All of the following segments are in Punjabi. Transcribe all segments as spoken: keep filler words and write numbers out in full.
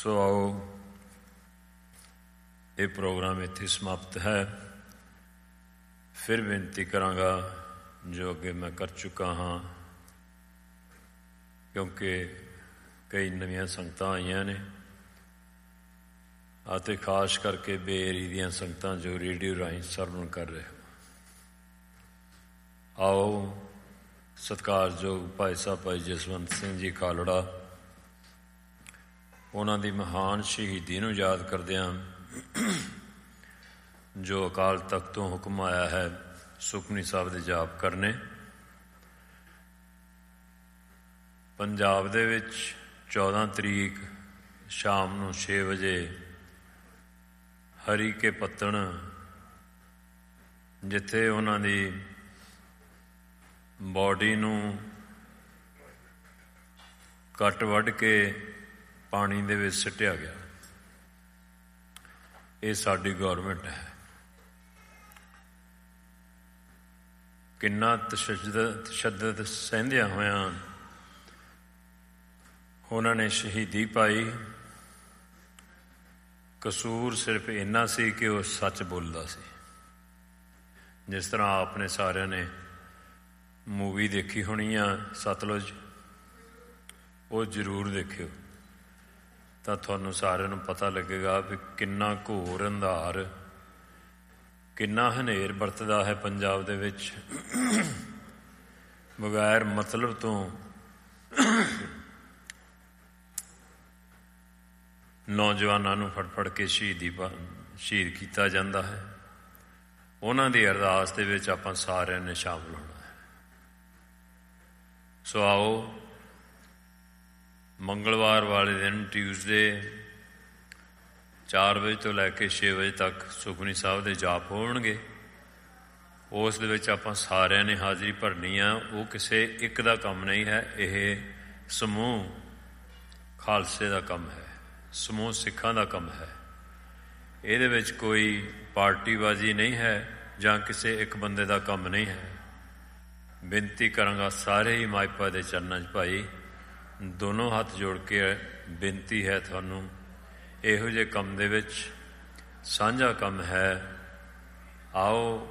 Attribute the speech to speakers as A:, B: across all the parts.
A: ਸੋ ਆਓ, ਇਹ ਪ੍ਰੋਗਰਾਮ ਇੱਥੇ ਸਮਾਪਤ ਹੈ। ਫਿਰ ਬੇਨਤੀ ਕਰਾਂਗਾ ਜੋ ਅੱਗੇ ਮੈਂ ਕਰ ਚੁੱਕਾ ਹਾਂ, ਕਿਉਂਕਿ ਕਈ ਨਵੀਆਂ ਸੰਗਤਾਂ ਆਈਆਂ ਨੇ ਅਤੇ ਖਾਸ ਕਰਕੇ ਬੇਰੀ ਦੀਆਂ ਸੰਗਤਾਂ ਜੋ ਰੇਡੀਓ ਰਾਹੀਂ ਸਰਵਣ ਕਰ ਰਹੇ ਹੋ। ਆਓ ਸਤਿਕਾਰਯੋਗ ਭਾਈ ਸਾਹਿਬ ਭਾਈ ਜਸਵੰਤ ਸਿੰਘ ਜੀ ਖਾਲੜਾ, ਉਹਨਾਂ ਦੀ ਮਹਾਨ ਸ਼ਹੀਦੀ ਨੂੰ ਯਾਦ ਕਰਦਿਆਂ ਜੋ ਅਕਾਲ ਤਖ਼ਤ ਤੋਂ ਹੁਕਮ ਆਇਆ ਹੈ ਸੁਖਮਨੀ ਸਾਹਿਬ ਦੇ ਜਾਪ ਕਰਨੇ। ਪੰਜਾਬ ਦੇ ਵਿੱਚ ਚੌਦਾਂ ਤਰੀਕ ਸ਼ਾਮ ਨੂੰ ਛੇ ਵਜੇ ਹਰੀ ਕੇ ਪੱਤਣ, ਜਿੱਥੇ ਉਹਨਾਂ ਦੀ ਬੋਡੀ ਨੂੰ ਕੱਟ ਵੱਢ ਕੇ ਪਾਣੀ ਦੇ ਵਿੱਚ ਸੁੱਟਿਆ ਗਿਆ। ਇਹ ਸਾਡੀ ਗੌਰਮੈਂਟ ਹੈ। ਕਿੰਨਾ ਤਸ਼ੱਦਦ ਤਸ਼ੱਦਦ ਸਹਿੰਦਿਆਂ ਹੋਇਆਂ ਉਹਨਾਂ ਨੇ ਸ਼ਹੀਦੀ ਪਾਈ। ਕਸੂਰ ਸਿਰਫ ਇੰਨਾ ਸੀ ਕਿ ਉਹ ਸੱਚ ਬੋਲਦਾ ਸੀ। ਜਿਸ ਤਰ੍ਹਾਂ ਆਪ ਨੇ ਸਾਰਿਆਂ ਨੇ ਮੂਵੀ ਦੇਖੀ ਹੋਣੀ ਆ ਸਤਲੁਜ, ਉਹ ਜ਼ਰੂਰ ਦੇਖਿਓ ਤਾਂ ਤੁਹਾਨੂੰ ਸਾਰਿਆਂ ਨੂੰ ਪਤਾ ਲੱਗੇਗਾ ਵੀ ਕਿੰਨਾ ਘੋਰ ਅੰਧਾਰ, ਕਿੰਨਾ ਹਨੇਰ ਵਰਤਦਾ ਹੈ ਪੰਜਾਬ ਦੇ ਵਿੱਚ। ਬਗੈਰ ਮਤਲਬ ਤੋਂ ਨੌਜਵਾਨਾਂ ਨੂੰ ਫੜ ਫੜ ਕੇ ਸ਼ਹੀਦੀ ਸ਼ਹੀਦ ਕੀਤਾ ਜਾਂਦਾ ਹੈ। ਉਹਨਾਂ ਦੀ ਅਰਦਾਸ ਦੇ ਵਿੱਚ ਆਪਾਂ ਸਾਰਿਆਂ ਨੇ ਸ਼ਾਮਲ ਹੋਣਾ ਹੈ। ਸੋ ਆਓ, ਮੰਗਲਵਾਰ ਵਾਲੇ ਦਿਨ ਟਿਊਜ਼ਡੇ ਚਾਰ ਵਜੇ ਤੋਂ ਲੈ ਕੇ ਛੇ ਵਜੇ ਤੱਕ ਸੁਖਮਨੀ ਸਾਹਿਬ ਦੇ ਜਾਪ ਹੋਣਗੇ। ਉਸ ਦੇ ਵਿੱਚ ਆਪਾਂ ਸਾਰਿਆਂ ਨੇ ਹਾਜ਼ਰੀ ਭਰਨੀ ਆ। ਉਹ ਕਿਸੇ ਇੱਕ ਦਾ ਕੰਮ ਨਹੀਂ ਹੈ, ਇਹ ਸਮੂਹ ਖਾਲਸੇ ਦਾ ਕੰਮ ਹੈ, ਸਮੂਹ ਸਿੱਖਾਂ ਦਾ ਕੰਮ ਹੈ। ਇਹਦੇ ਵਿੱਚ ਕੋਈ ਪਾਰਟੀਬਾਜ਼ੀ ਨਹੀਂ ਹੈ ਜਾਂ ਕਿਸੇ ਇੱਕ ਬੰਦੇ ਦਾ ਕੰਮ ਨਹੀਂ ਹੈ। ਬੇਨਤੀ ਕਰਾਂਗਾ ਸਾਰੇ ਹੀ ਮਾਇਪਾ ਦੇ ਚਰਨਾਂ 'ਚ ਭਾਈ ਦੋਨੋਂ ਹੱਥ ਜੋੜ ਕੇ ਬੇਨਤੀ ਹੈ ਤੁਹਾਨੂੰ, ਇਹੋ ਜਿਹੇ ਕੰਮ ਦੇ ਵਿੱਚ ਸਾਂਝਾ ਕੰਮ ਹੈ। ਆਓ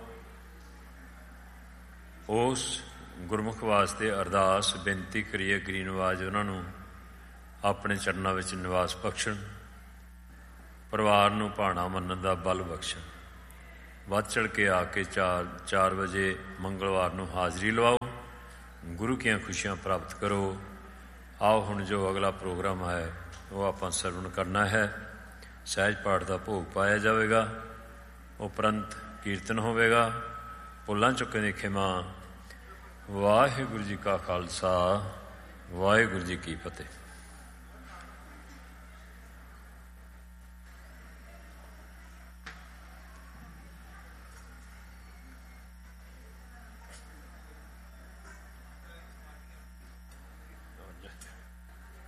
A: ਉਸ ਗੁਰਮੁਖ ਵਾਸਤੇ ਅਰਦਾਸ ਬੇਨਤੀ ਕਰੀਏ। ਗਰੀਨਵਾਜ ਉਹਨਾਂ ਨੂੰ ਆਪਣੇ ਚਰਨਾਂ ਵਿੱਚ ਨਿਵਾਸ ਬਖਸ਼ਣ, ਪਰਿਵਾਰ ਨੂੰ ਭਾਣਾ ਮੰਨਣ ਦਾ ਬਲ ਬਖਸ਼ਣ। ਵੱਧ ਚੜ੍ਹ ਕੇ ਆ ਕੇ ਚਾਰ ਚਾਰ ਵਜੇ ਮੰਗਲਵਾਰ ਨੂੰ ਹਾਜ਼ਰੀ ਲਵਾਓ, ਗੁਰੂ ਕੀਆਂ ਖੁਸ਼ੀਆਂ ਪ੍ਰਾਪਤ ਕਰੋ। ਆਓ ਹੁਣ ਜੋ ਅਗਲਾ ਪ੍ਰੋਗਰਾਮ ਹੈ ਉਹ ਆਪਾਂ ਸਰਵਣ ਕਰਨਾ ਹੈ। ਸਹਿਜ ਪਾਠ ਦਾ ਭੋਗ ਪਾਇਆ ਜਾਵੇਗਾ, ਉਪਰੰਤ ਕੀਰਤਨ ਹੋਵੇਗਾ। ਭੁੱਲਾਂ ਚੁੱਕੇ ਦੀ ਖਿਮਾ। ਵਾਹਿਗੁਰੂ ਜੀ ਕਾ ਖਾਲਸਾ, ਵਾਹਿਗੁਰੂ ਜੀ ਕੀ ਫਤਿਹ।